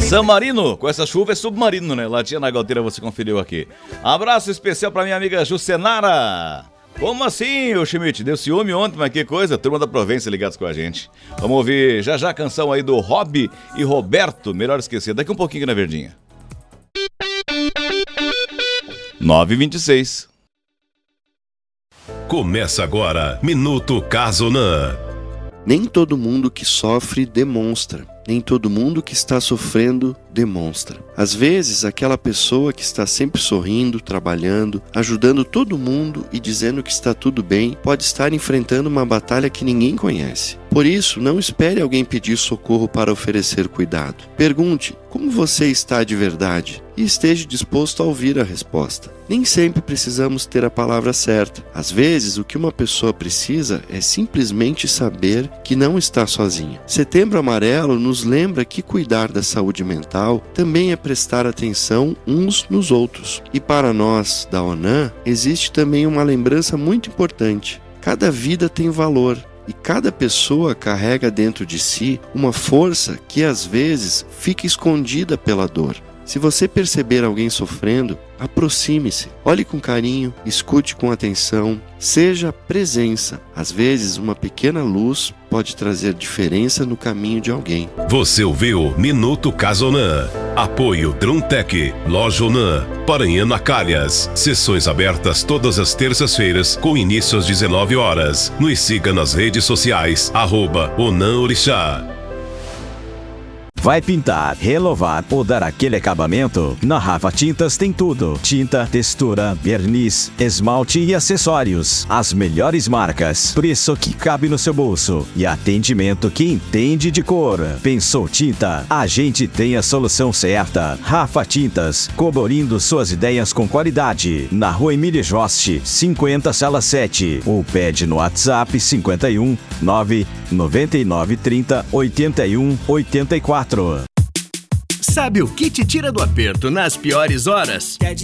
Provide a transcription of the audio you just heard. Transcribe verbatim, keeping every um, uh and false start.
San Marino, com essa chuva é submarino, né? Latinha na Galteira, você conferiu aqui. Abraço especial pra minha amiga Jucenara. Como assim, ô Schmidt? Deu ciúme ontem, mas que coisa. Turma da Província ligados com a gente. Vamos ouvir já já a canção aí do Rob e Roberto. Melhor esquecer, daqui um pouquinho na Verdinha. nove e vinte e seis. Começa agora, Minuto Casonan. Nem todo mundo que sofre demonstra. Nem todo mundo que está sofrendo demonstra. Às vezes, aquela pessoa que está sempre sorrindo, trabalhando, ajudando todo mundo e dizendo que está tudo bem, pode estar enfrentando uma batalha que ninguém conhece. Por isso, não espere alguém pedir socorro para oferecer cuidado. Pergunte como você está de verdade e esteja disposto a ouvir a resposta. Nem sempre precisamos ter a palavra certa. Às vezes, o que uma pessoa precisa é simplesmente saber que não está sozinha. Setembro Amarelo nos lembra que cuidar da saúde mental também é prestar atenção uns nos outros. E para nós, da ONAN, existe também uma lembrança muito importante. Cada vida tem valor. E cada pessoa carrega dentro de si uma força que às vezes fica escondida pela dor. Se você perceber alguém sofrendo, aproxime-se, olhe com carinho, escute com atenção, seja presença. Às vezes, uma pequena luz pode trazer diferença no caminho de alguém. Você ouviu Minuto Casonan. Apoio Druntec, Loja Onan, Paranhana Calhas. Sessões abertas todas as terças-feiras com início às dezenove horas. Nos siga nas redes sociais, arroba Onan Orixá. Vai pintar, renovar ou dar aquele acabamento? Na Rafa Tintas tem tudo. Tinta, textura, verniz, esmalte e acessórios. As melhores marcas. Preço que cabe no seu bolso. E atendimento que entende de cor. Pensou tinta? A gente tem a solução certa. Rafa Tintas. Colorindo suas ideias com qualidade. Na Rua Emília Joste, cinquenta, sala sete. Ou pede no WhatsApp cinquenta e um, nove noventa e nove, trinta, oitenta e um, oitenta e quatro. Sabe o que te tira do aperto nas piores horas?